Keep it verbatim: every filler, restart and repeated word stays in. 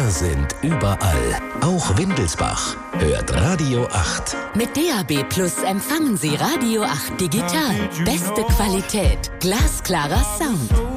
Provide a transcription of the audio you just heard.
Wir sind überall. Auch Windelsbach hört Radio acht. Mit D A B Plus empfangen Sie Radio acht digital. Beste Qualität, glasklarer Sound.